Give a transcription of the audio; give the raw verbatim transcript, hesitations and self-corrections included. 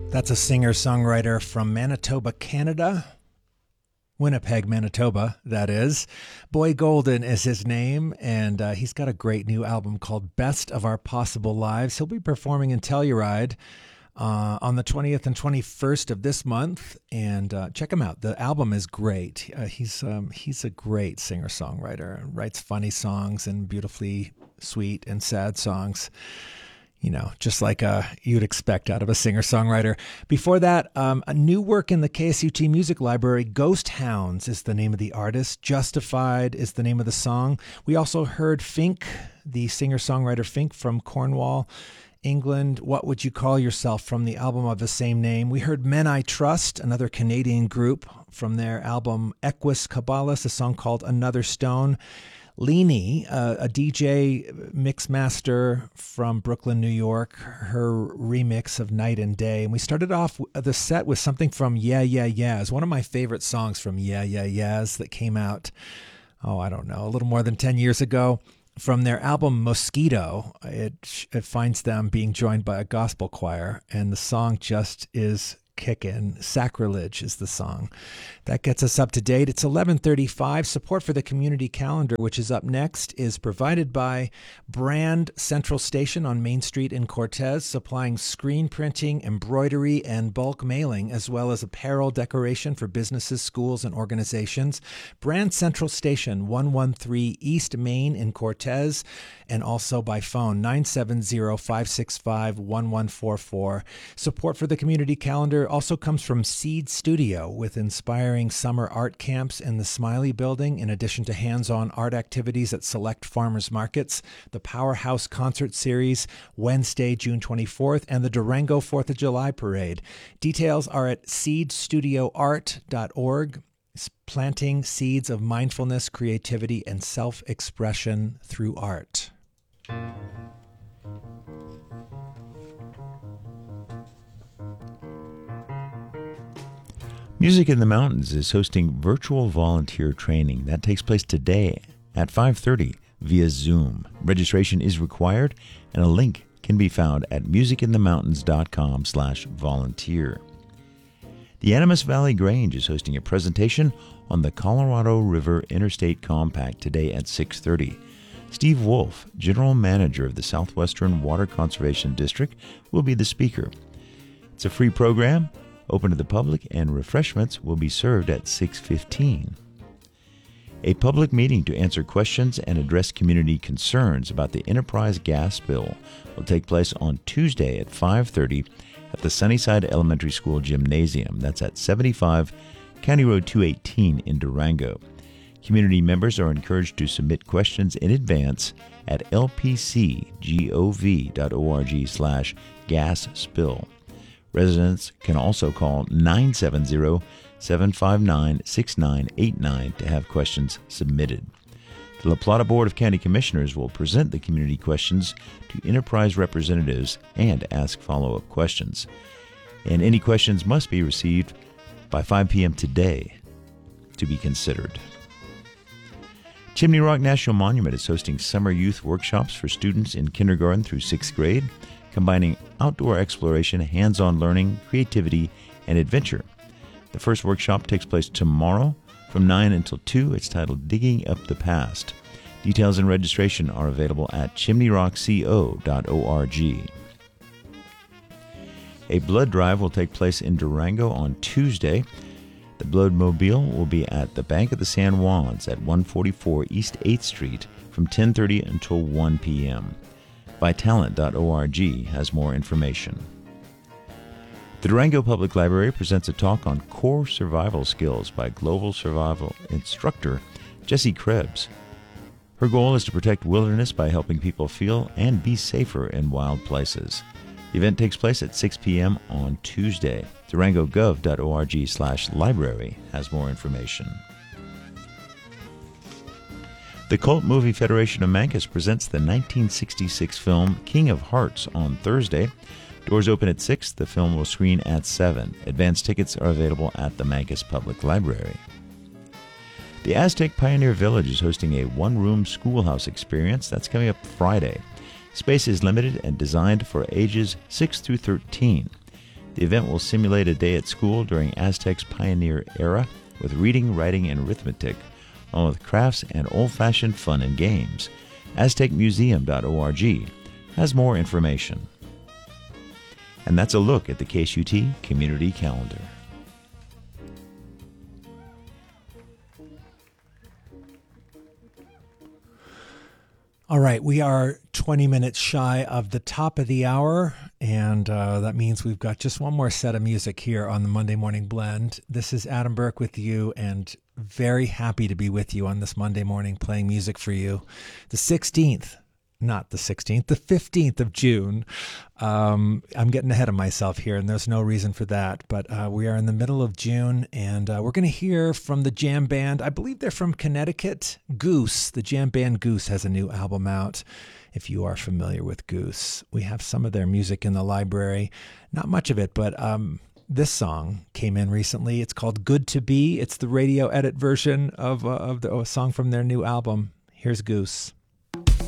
That's a singer-songwriter from Manitoba, Canada. Winnipeg, Manitoba, that is. Boy Golden is his name, and uh, he's got a great new album called Best of Our Possible Lives. He'll be performing in Telluride uh, on the twentieth and twenty-first of this month, and uh, check him out. The album is great. Uh, he's um, he's a great singer-songwriter, writes funny songs and beautifully sweet and sad songs. You know, just like uh, you'd expect out of a singer-songwriter. Before that, um, a new work in the K S U T Music Library, Ghost Hounds is the name of the artist. Justified is the name of the song. We also heard Fink, the singer-songwriter Fink from Cornwall, England. What Would You Call Yourself from the album of the same name. We heard Men I Trust, another Canadian group, from their album Equus Caballus, a song called Another Stone. Leanie, uh, a D J mix master from Brooklyn, New York, her remix of Night and Day. And we started off the set with something from Yeah, Yeah, Yeahs, one of my favorite songs from Yeah, Yeah, Yeahs that came out, oh, I don't know, a little more than ten years ago. From their album Mosquito, it, it finds them being joined by a gospel choir, and the song just is kickin'. Sacrilege is the song. That gets us up to date. It's eleven thirty-five. Support for the community calendar, which is up next, is provided by Brand Central Station on Main Street in Cortez, supplying screen printing, embroidery, and bulk mailing, as well as apparel decoration for businesses, schools, and organizations. Brand Central Station, one one three East Main in Cortez, and also by phone, nine seven zero, five six five, one one four four. Support for the community calendar also comes from Seed Studio, with inspiring summer art camps in the Smiley Building, in addition to hands-on art activities at select farmers markets, the Powerhouse Concert Series, Wednesday, June twenty-fourth, and the Durango fourth of July Parade. Details are at seed studio art dot org, planting seeds of mindfulness, creativity, and self-expression through art. Music in the Mountains is hosting virtual volunteer training. That takes place today at five thirty via Zoom. Registration is required, and a link can be found at musicinthemountains.com slash volunteer. The Animas Valley Grange is hosting a presentation on the Colorado River Interstate Compact today at six thirty. Steve Wolf, General Manager of the Southwestern Water Conservation District, will be the speaker. It's a free program, open to the public, and refreshments will be served at six fifteen. A public meeting to answer questions and address community concerns about the Enterprise gas bill will take place on Tuesday at five thirty at the Sunnyside Elementary School Gymnasium. That's at seventy-five County Road two eighteen in Durango. Community members are encouraged to submit questions in advance at l p c gov dot org slash gas spill. Residents can also call nine seven zero, seven five nine, six nine eight nine to have questions submitted. The La Plata Board of County Commissioners will present the community questions to Enterprise representatives and ask follow-up questions. And any questions must be received by five p.m. today to be considered. Chimney Rock National Monument is hosting summer youth workshops for students in kindergarten through sixth grade, combining outdoor exploration, hands-on learning, creativity, and adventure. The first workshop takes place tomorrow from nine until two. It's titled Digging Up the Past. Details and registration are available at chimney rock co dot org. A blood drive will take place in Durango on Tuesday. The Blood Mobile will be at the Bank of the San Juans at one forty-four East eighth Street from ten thirty until one p.m. Vitalent dot org has more information. The Durango Public Library presents a talk on core survival skills by global survival instructor Jessie Krebs. Her goal is to protect wilderness by helping people feel and be safer in wild places. The event takes place at six p.m. on Tuesday. durango gov dot org slash library has more information. The Cult Movie Federation of Mancos presents the nineteen sixty-six film King of Hearts on Thursday. Doors open at six. The film will screen at seven. Advance tickets are available at the Mancos Public Library. The Aztec Pioneer Village is hosting a one-room schoolhouse experience. That's coming up Friday. Space is limited and designed for ages six through thirteen. The event will simulate a day at school during Aztec's pioneer era with reading, writing, and arithmetic, along with crafts and old-fashioned fun and games. aztec museum dot org has more information. And that's a look at the K S U T Community Calendar. All right, we are twenty minutes shy of the top of the hour, and uh, that means we've got just one more set of music here on the Monday Morning Blend. This is Adam Burke with you, and very happy to be with you on this Monday morning playing music for you. The sixteenth, not the sixteenth, the fifteenth of June. Um, I'm getting ahead of myself here, and there's no reason for that. But uh, we are in the middle of June, and uh, we're going to hear from the jam band. I believe they're from Connecticut. Goose, the jam band Goose, has a new album out. If you are familiar with Goose, we have some of their music in the library. Not much of it, but um, this song came in recently. It's called Good to Be. It's the radio edit version of, uh, of the, of a song from their new album. Here's Goose.